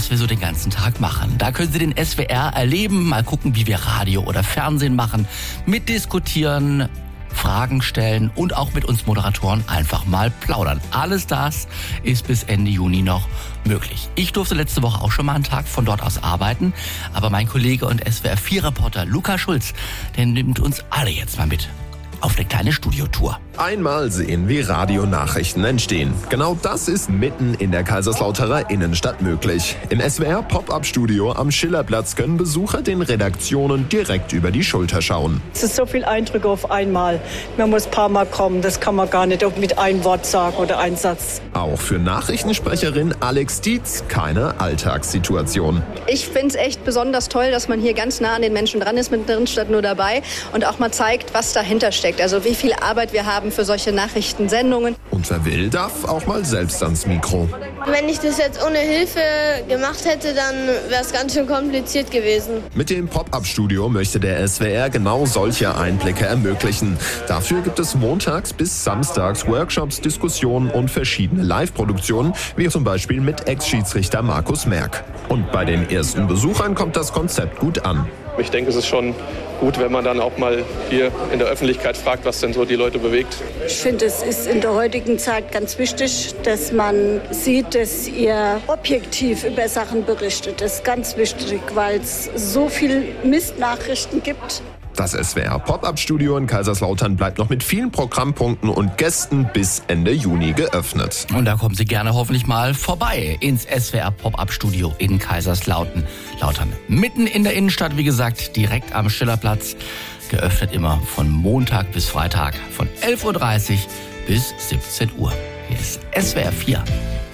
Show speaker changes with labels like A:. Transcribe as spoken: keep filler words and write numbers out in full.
A: was wir so den ganzen Tag machen. Da können Sie den S W R erleben, mal gucken, wie wir Radio oder Fernsehen machen, mitdiskutieren, Fragen stellen und auch mit uns Moderatoren einfach mal plaudern. Alles das ist bis Ende Juni noch möglich. Ich durfte letzte Woche auch schon mal einen Tag von dort aus arbeiten, aber mein Kollege und S W R vier Reporter Luca Schulz, der nimmt uns alle jetzt mal mit auf eine kleine Studiotour.
B: Einmal sehen, wie Radionachrichten entstehen. Genau das ist mitten in der Kaiserslauterer Innenstadt möglich. Im S W R Pop-Up-Studio am Schillerplatz können Besucher den Redaktionen direkt über die Schulter schauen.
C: Es ist so viel Eindrücke auf einmal. Man muss ein paar Mal kommen, das kann man gar nicht mit einem Wort sagen oder einem Satz.
B: Auch für Nachrichtensprecherin Alex Dietz keine Alltagssituation.
D: Ich finde es echt besonders toll, dass man hier ganz nah an den Menschen dran ist, mittendrin statt nur dabei und auch mal zeigt, was dahinter steckt. Also wie viel Arbeit wir haben für solche Nachrichtensendungen.
B: Und wer will, darf auch mal selbst ans Mikro.
E: Wenn ich das jetzt ohne Hilfe gemacht hätte, dann wäre es ganz schön kompliziert gewesen.
B: Mit dem Pop-Up-Studio möchte der S W R genau solche Einblicke ermöglichen. Dafür gibt es montags bis samstags Workshops, Diskussionen und verschiedene Live-Produktionen, wie zum Beispiel mit Ex-Schiedsrichter Markus Merck. Und bei den ersten Besuchern kommt das Konzept gut an.
F: Ich denke, es ist schon gut, wenn man dann auch mal hier in der Öffentlichkeit fragt, was denn so die Leute bewegt.
G: Ich finde, es ist in der heutigen Zeit ganz wichtig, dass man sieht, dass ihr objektiv über Sachen berichtet. Das ist ganz wichtig, weil es so viel Mistnachrichten gibt.
B: Das S W R Pop-Up-Studio in Kaiserslautern bleibt noch mit vielen Programmpunkten und Gästen bis Ende Juni geöffnet.
A: Und da kommen Sie gerne hoffentlich mal vorbei ins S W R Pop-Up-Studio in Kaiserslautern. Lautern. Mitten in der Innenstadt, wie gesagt, direkt am Schillerplatz. Geöffnet immer von Montag bis Freitag von elf Uhr dreißig bis siebzehn Uhr. Hier ist S W R vier.